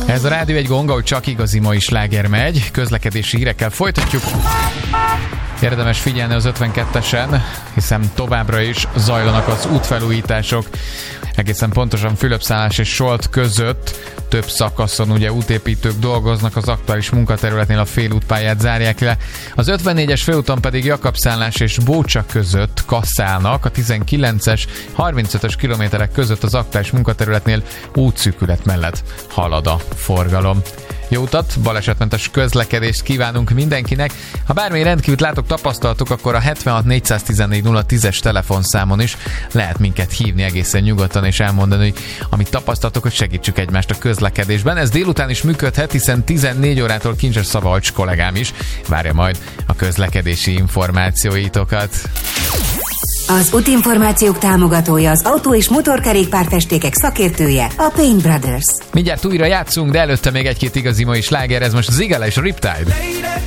Ez a Rádió egy Gong, ahol csak igazi mai sláger megy. Közlekedési hírekkel folytatjuk. Érdemes figyelni az 52-esen, hiszen továbbra is zajlanak az útfelújítások. Egészen pontosan Fülöpszállás és Solt között több szakaszon ugye útépítők dolgoznak, az aktuális munkaterületnél a félútpályát zárják le. Az 54-es főúton pedig Jakabszállás és Bócsa között kasszálnak, a 19-es, 35-ös kilométerek között az aktuális munkaterületnél útszűkület mellett halad a forgalom. Jó utat, balesetmentes közlekedést kívánunk mindenkinek. Ha bármilyen rendkívült látok, tapasztalatok, akkor a 76 414 010-es telefonszámon is lehet minket hívni egészen nyugodtan és elmondani, hogy amit tapasztaltok, hogy segítsük egymást a közlekedésben. Ez délután is működhet, hiszen 14 órától Kincses Szabolcs kollégám is várja majd a közlekedési információitokat. Az útinformációk támogatója, az autó- és motorkerékpárfestékek szakértője, a Paint Brothers. Mindjárt újra játszunk, de előtte még egy-két igazi mai sláger, ez most az Zigala és a Riptide.